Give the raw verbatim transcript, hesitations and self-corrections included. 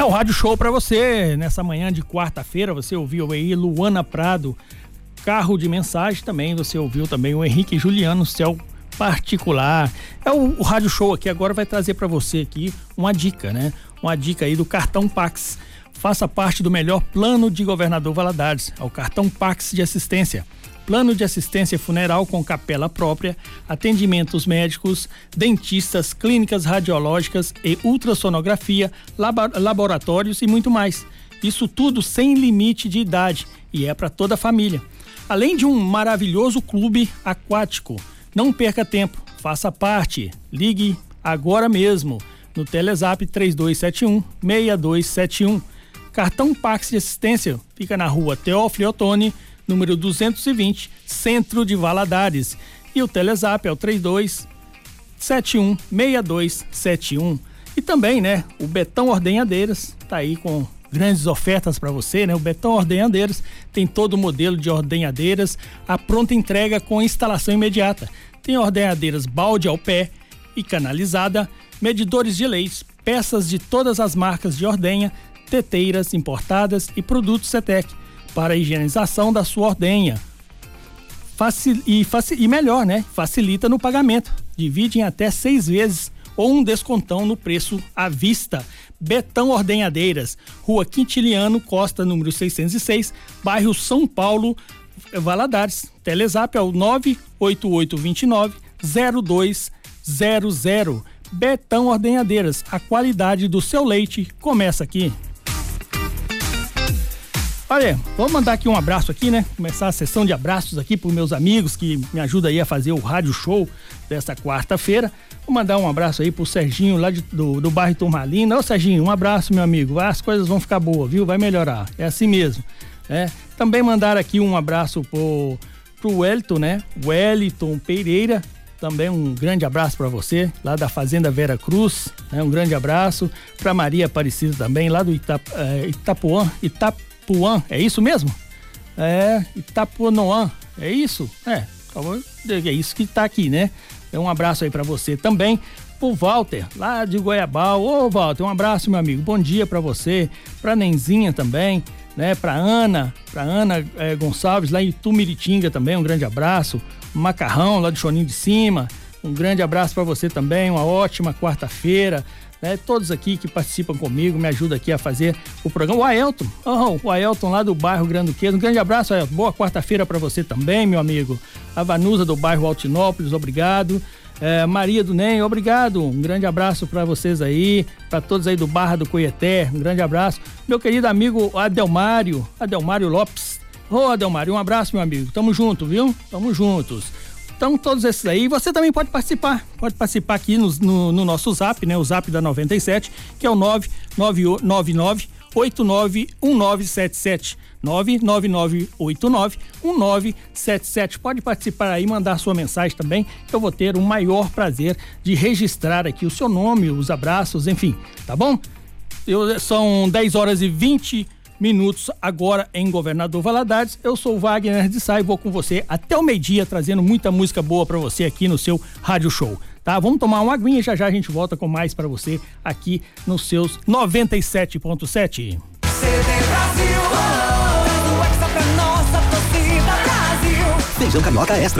o Rádio Show para você. Nessa manhã de quarta-feira, você ouviu aí Luana Prado, Carro de Mensagem. Também você ouviu também o Henrique Juliano, Céu Particular. É o, o Rádio Show aqui agora vai trazer para você aqui uma dica, né? Uma dica aí do cartão Pax. Faça parte do melhor plano de Governador Valadares, é o cartão Pax de assistência. Plano de assistência funeral com capela própria, atendimentos médicos, dentistas, clínicas radiológicas e ultrassonografia, labo- laboratórios e muito mais. Isso tudo sem limite de idade e é para toda a família. Além de um maravilhoso clube aquático. Não perca tempo, faça parte. Ligue agora mesmo no Telezap três dois sete um, seis dois sete um. Cartão Pax de assistência fica na rua Teófilo Otoni, número duzentos e vinte, Centro de Valadares. E o Telezap é o três dois sete um, seis dois sete um. E também, né, o Betão Ordenhadeiras tá aí com grandes ofertas para você, né? O Betão Ordenhadeiras tem todo o modelo de ordenhadeiras, a pronta entrega com instalação imediata. Tem ordenhadeiras balde ao pé e canalizada, medidores de leite, peças de todas as marcas de ordenha, teteiras importadas e produtos Setec para a higienização da sua ordenha. Facil, e, facil, e melhor, né? Facilita no pagamento. Divide em até seis vezes ou um descontão no preço à vista. Betão Ordenhadeiras, Rua Quintiliano Costa, número seiscentos e seis, bairro São Paulo, Valadares. Telezap é o nove oito oito dois nove, zero dois zero zero. Betão Ordenhadeiras, a qualidade do seu leite começa aqui. Olha, vamos mandar aqui um abraço aqui, né? Começar a sessão de abraços aqui para os meus amigos que me ajudam aí a fazer o Rádio Show desta quarta-feira. Vou mandar um abraço aí pro Serginho lá de, do, do bairro Turmalina. Ô Serginho, um abraço, meu amigo. As coisas vão ficar boas, viu? Vai melhorar. É assim mesmo. É. Também mandar aqui um abraço pro, pro Wellington, né? Wellington Pereira. Também um grande abraço para você, lá da Fazenda Vera Cruz, né? Um grande abraço para Maria Aparecida também, lá do Ita, é, Itapuã, Itapuã, é isso mesmo? É, Itapuanoã, é isso? É, é isso que tá aqui, né? É um abraço aí para você também, pro Walter, lá de Goiabal. Ô Walter, um abraço, meu amigo, bom dia para você, pra Nenzinha também, né? Pra Ana, pra Ana é, Gonçalves, lá em Tumiritinga também, um grande abraço. Macarrão lá do Choninho de Cima, um grande abraço para você também, uma ótima quarta-feira, né? Todos aqui que participam comigo, me ajudam aqui a fazer o programa. O Aelton, oh, o Aelton lá do bairro Grande Duquesa, um grande abraço, Aelton, boa quarta-feira para você também, meu amigo. A Vanusa do bairro Altinópolis, obrigado. É, Maria do Nem, obrigado, um grande abraço para vocês aí, para todos aí do Barra do Coieté, um grande abraço. Meu querido amigo Adelmário, Adelmário Lopes. Ô, Adelmário, um abraço, meu amigo. Tamo junto, viu? Tamo juntos. Então, todos esses aí, você também pode participar. Pode participar aqui no, no, no nosso zap, né? O zap da noventa e sete, que é o nove nove nove oito nove um nove sete sete. nove nove nove oito nove um nove sete sete. Pode participar aí, mandar sua mensagem também, que eu vou ter o maior prazer de registrar aqui o seu nome, os abraços, enfim, tá bom? Eu, são dez horas e vinte minutos agora em Governador Valadares. Eu sou o Wagner de Sá e vou com você até o meio-dia, trazendo muita música boa pra você aqui no seu Rádio Show, tá? Vamos tomar uma aguinha e já já a gente volta com mais pra você aqui nos seus noventa e sete ponto sete. Feijão Carioca Extra.